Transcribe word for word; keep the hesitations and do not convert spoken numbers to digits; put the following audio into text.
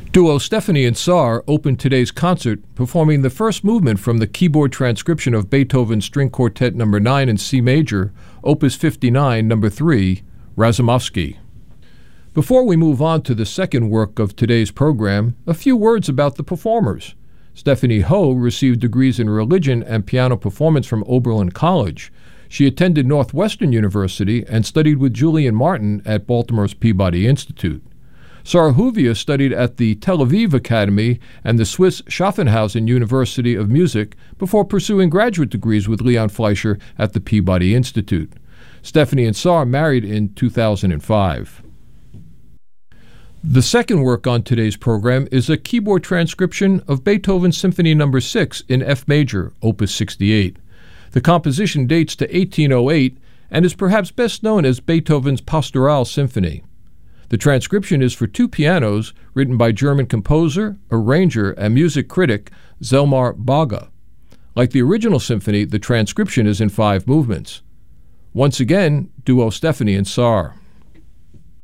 Duo Stephanie and Saar opened today's concert performing the first movement from the keyboard transcription of Beethoven's String Quartet number nine in C major, Opus fifty-nine, number three, Razumovsky. Before we move on to the second work of today's program, a few words about the performers. Stephanie Ho received degrees in religion and piano performance from Oberlin College. She attended Northwestern University and studied with Julian Martin at Baltimore's Peabody Institute. Saar Huvia studied at the Tel Aviv Academy and the Swiss Schaffhausen University of Music before pursuing graduate degrees with Leon Fleischer at the Peabody Institute. Stephanie and Saar married in two thousand five. The second work on today's program is a keyboard transcription of Beethoven's Symphony number six in F major, Opus sixty-eight. The composition dates to eighteen oh eight and is perhaps best known as Beethoven's Pastoral Symphony. The transcription is for two pianos, written by German composer, arranger, and music critic Zelmar Baga. Like the original symphony, the transcription is in five movements. Once again, Duo Stephanie and Saar.